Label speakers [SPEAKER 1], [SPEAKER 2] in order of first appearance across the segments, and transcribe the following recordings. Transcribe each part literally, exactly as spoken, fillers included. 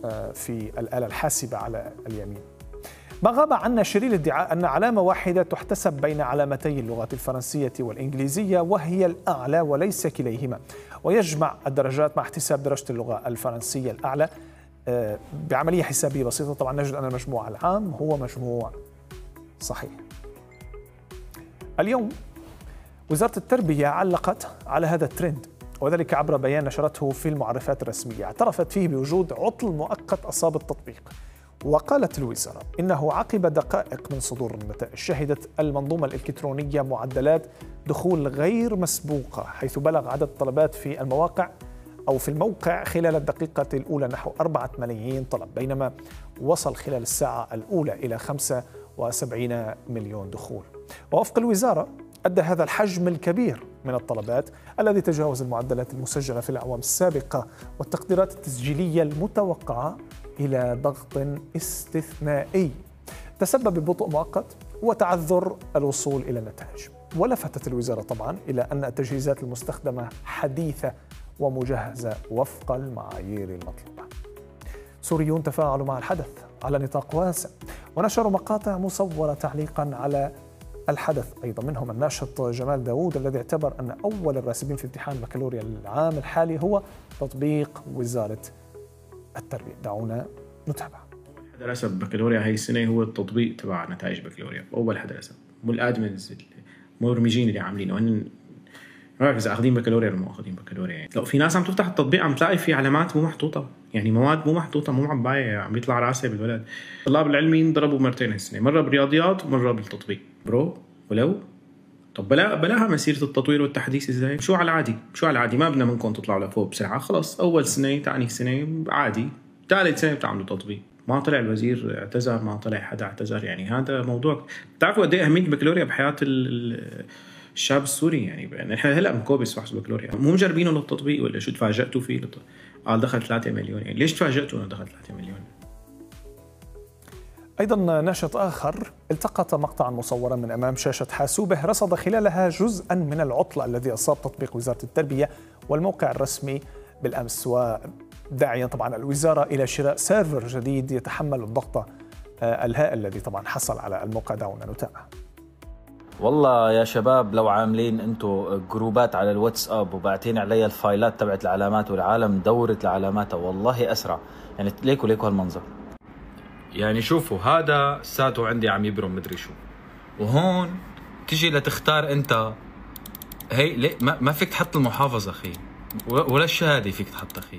[SPEAKER 1] في الآلة الحاسبة على اليمين. ما غاب عنا شرير الادعاء أن علامة واحدة تحتسب بين علامتي اللغات الفرنسية والإنجليزية وهي الأعلى وليس كليهما، ويجمع الدرجات مع احتساب درجة اللغة الفرنسية الأعلى بعملية حسابية بسيطة. طبعا نجد أن المجموع العام هو مجموع صحيح. اليوم وزارة التربية علقت على هذا الترند، وذلك عبر بيان نشرته في المعرفات الرسمية اعترفت فيه بوجود عطل مؤقت أصاب التطبيق. وقالت الوزارة إنه عقب دقائق من صدور النتائج شهدت المنظومة الإلكترونية معدلات دخول غير مسبوقة، حيث بلغ عدد الطلبات في المواقع أو في الموقع خلال الدقيقة الأولى نحو أربعة ملايين طلب، بينما وصل خلال الساعة الأولى إلى خمسة وسبعين مليون دخول. ووفق الوزارة أدى هذا الحجم الكبير من الطلبات الذي تجاوز المعدلات المسجلة في الأعوام السابقة والتقديرات التسجيلية المتوقعة إلى ضغط استثنائي تسبب ببطء مؤقت وتعذر الوصول إلى النتائج. ولفتت الوزارة طبعا إلى أن التجهيزات المستخدمة حديثة ومجهزة وفق المعايير المطلوبة. سوريون تفاعلوا مع الحدث على نطاق واسع ونشروا مقاطع مصورة تعليقا على الحدث، أيضا منهم الناشط جمال داوود الذي اعتبر أن أول الراسبين في امتحان البكالوريا العام الحالي هو تطبيق وزارة التربية. دعونا نتابع.
[SPEAKER 2] حدا رسب بكالوريا هاي السنة هو التطبيق تبع نتائج بكالوريا، أول حدا رسب، مو الادمنز المبرمجين اللي عاملينه، هن ما بعرف إذا أخذين بكالوريا ولا مو أخذين بكالوريا. يعني لو في ناس عم تفتح التطبيق عم تلاقي في علامات مو محطوطة، يعني مواد مو محطوطة، مو معباية، عم بيطلع راسه بالولد. الطلاب العلميين ضربوا مرتين هالسنة، مرة بالرياضيات ومرة بالتطبيق. برو ولو طب بلا بلاها مسيرة التطوير والتحديث ازاي؟ شو على العادي؟ شو على العادي؟ ما بدنا منكم تطلعوا لفوق بسرعة، خلص أول سنة ثاني سنة عادي، ثالث سنة بتعملوا تطبيق. ما طلع الوزير اعتذر، ما طلع حدا اعتذر، يعني هذا موضوع. بتعرفوا قد ايه أهمية البكالوريا بحياة الشاب السوري؟ يعني نحن هلا بنكوبس فحص البكالوريا، مو مجربينه للتطبيق ولا شو تفاجأتوا فيه؟ قال دخل ثلاثة مليون، يعني ليش تفاجأتوا انه دخل ثلاثة مليون؟
[SPEAKER 1] أيضا ناشط آخر التقط مقطعا مصورا من أمام شاشة حاسوبه رصد خلالها جزءا من العطل الذي أصاب تطبيق وزارة التربية والموقع الرسمي بالأمس، وداعيا طبعا الوزارة إلى شراء سيرفر جديد يتحمل الضغط الهائل الذي طبعا حصل على الموقع. دعونا نتابع.
[SPEAKER 3] والله يا شباب لو عاملين انتو جروبات على الواتساب وبعتين علي الفايلات تبعت العلامات والعالم دورت العلامات والله أسرع، يعني ليكوا ليكوا هالمنظر. يعني شوفوا هذا ساتو عندي عم يبرم مدري شو، وهون تيجي لتختار انت هي ليه ما, ما فيك تحط المحافظة اخي ولا الشهادة فيك تحط اخي.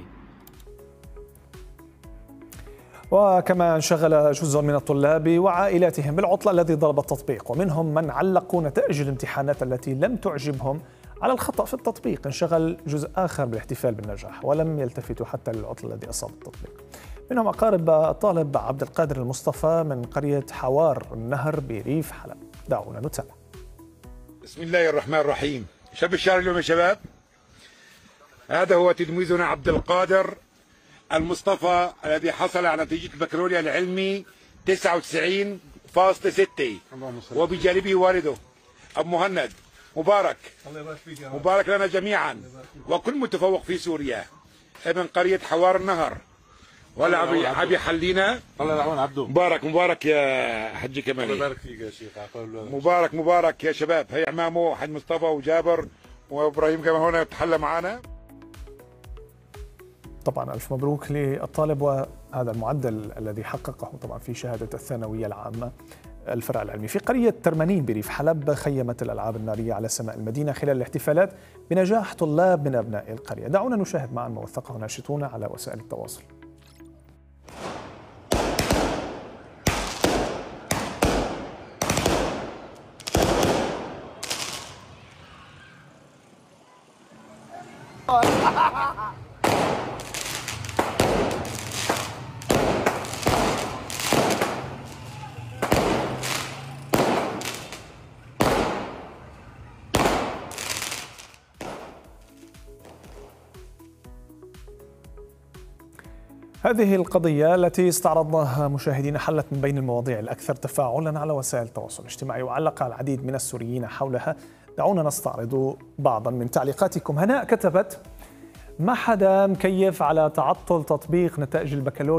[SPEAKER 1] وكما انشغل جزء من الطلاب وعائلاتهم بالعطل الذي ضرب التطبيق، ومنهم من علقوا نتائج الامتحانات التي لم تعجبهم على الخطأ في التطبيق. انشغل جزء آخر بالاحتفال بالنجاح ولم يلتفتوا حتى للعطل الذي أصاب التطبيق. منهم أقارب الطالب عبد القادر المصطفى من قرية حوار النهر بريف حلب. دعونا نتابع.
[SPEAKER 4] بسم الله الرحمن الرحيم. شاب الشهر اليوم يا شباب، هذا هو تلميذنا عبد القادر المصطفى الذي حصل على نتيجة البكالوريا العلمي تسعة وتسعين فاصلة ستة، وبجانبه والده أبو مهند. مبارك مبارك لنا جميعا وكل متفوق في سوريا، ابن قرية حوار النهر. ولا عبي عبي حلينا.
[SPEAKER 5] الله يلعون عبده.
[SPEAKER 4] مبارك مبارك يا حج كمالي.
[SPEAKER 5] الله يبارك فيك يا شيخ.
[SPEAKER 4] مبارك مبارك يا شباب. هي عمامه حج مصطفى وجابر وابراهيم كمان هنا يتحلى معنا.
[SPEAKER 1] طبعا الف مبروك للطالب، وهذا المعدل الذي حققه طبعا في شهاده الثانويه العامه الفرع العلمي. في قريه ترمانين بريف حلب خيمت الالعاب الناريه على سماء المدينه خلال الاحتفالات بنجاح طلاب من ابناء القريه. دعونا نشاهد معا ما وثقه ناشطون على وسائل التواصل. هذه القضية التي استعرضناها مشاهدينا حلت من بين المواضيع الأكثر تفاعلا على وسائل التواصل الاجتماعي، وعلق العديد من السوريين حولها. دعونا نستعرض بعضا من تعليقاتكم. هناء كتبت: ما حدا مكيف على تعطل تطبيق نتائج البكالوريا.